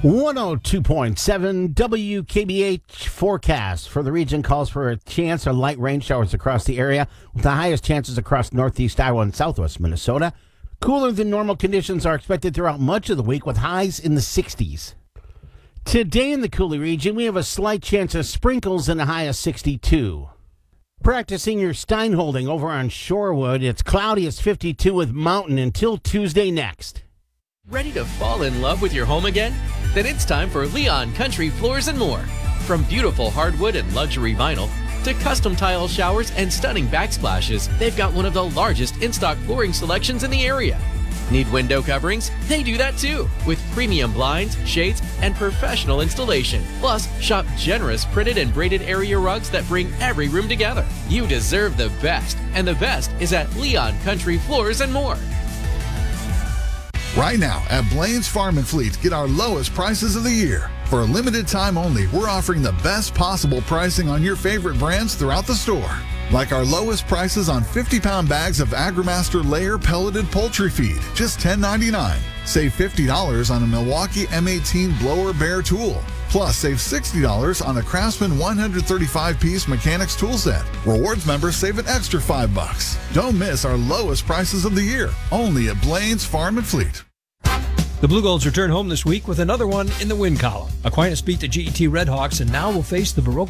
102.7 WKBH forecast for the region calls for a chance of light rain showers across the area, with the highest chances across northeast Iowa and southwest Minnesota. Cooler than normal conditions are expected throughout much of the week, with highs in the 60s. Today in the Coulee region, we have a slight chance of sprinkles and a high of 62. Practicing your stein holding over on Shorewood, it's cloudy as 52 with mountain until Tuesday next. Ready to fall in love with your home again? Then it's time for Leon Country Floors and More. From beautiful hardwood and luxury vinyl to custom tile showers and stunning backsplashes, they've got one of the largest in-stock flooring selections in the area. Need window coverings? They do that too, with premium blinds, shades, and professional installation. Plus, shop generous printed and braided area rugs that bring every room together. You deserve the best, and the best is at Leon Country Floors and More. Right now at Blaine's Farm and Fleet, get our lowest prices of the year. For a limited time only, we're offering the best possible pricing on your favorite brands throughout the store. Like our lowest prices on 50-pound bags of AgriMaster layer pelleted poultry feed, just $10.99. Save $50 on a Milwaukee M18 blower bear tool. Plus, save $60 on a Craftsman 135-piece mechanics tool set. Rewards members save an extra $5. Don't miss our lowest prices of the year, only at Blaine's Farm and Fleet. The Blue Goals return home this week with another one in the win column. Aquinas beat the GET Redhawks and now will face the Baroque